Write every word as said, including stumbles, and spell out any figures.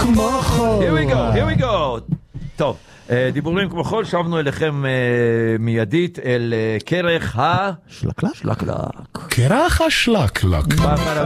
כמו חול. Here we go, here we go. טוב, דיבורים כמו חול, שבנו אליכם מיידית אל קרח השלקלק. קרח השלקלק.